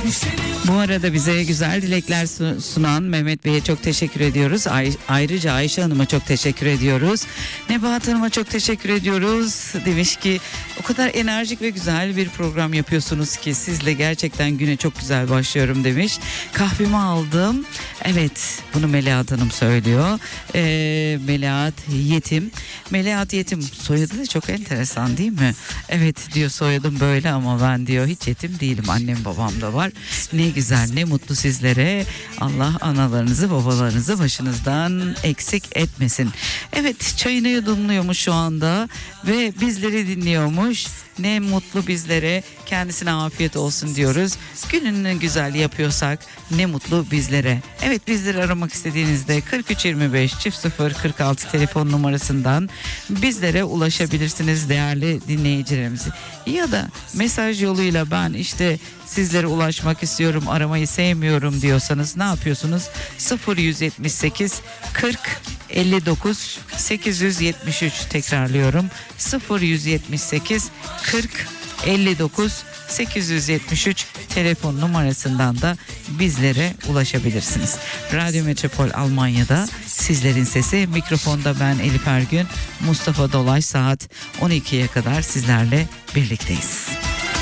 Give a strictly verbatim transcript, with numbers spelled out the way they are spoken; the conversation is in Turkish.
Bu arada bize güzel dilekler sunan Mehmet Bey'e çok teşekkür ediyoruz. Ay- ayrıca Ayşe Hanım'a çok teşekkür ediyoruz. Nebahat Hanım'a çok teşekkür ediyoruz. Demiş ki o kadar enerjik ve güzel bir program yapıyorsunuz ki sizle gerçekten güne çok güzel başlıyorum demiş. Kahvemi aldım. Evet, bunu Melahat Hanım söylüyor. Ee, Melahat Yetim. Melahat Yetim soyadı da çok enteresan değil mi? Evet diyor, soyadım böyle ama ben diyor hiç yetim değilim. Annem babam da var. Ne güzel, ne mutlu sizlere. Allah analarınızı babalarınızı başınızdan eksik etmesin. Evet, çayını yudumluyormuş şu anda ve bizleri dinliyormuş. Ne mutlu bizlere, kendisine afiyet olsun diyoruz. Gününü güzel yapıyorsak ne mutlu bizlere. Evet, bizleri aramak istediğinizde kırk üç yirmi beş çift sıfır kırk altı telefon numarasından bizlere ulaşabilirsiniz değerli dinleyicilerimiz. Ya da mesaj yoluyla ben işte sizlere ulaşmak istiyorum, aramayı sevmiyorum diyorsanız ne yapıyorsunuz? sıfır yüz yetmiş sekiz kırk elli dokuz sekiz yüz yetmiş üç, tekrarlıyorum. sıfır yüz yetmiş sekiz kırk elli dokuz sekiz yüz yetmiş üç telefon numarasından da bizlere ulaşabilirsiniz. Radyo Metropol Almanya'da sizlerin sesi, mikrofonda ben Elif Ergün, Mustafa Dolay, saat on ikiye kadar sizlerle birlikteyiz.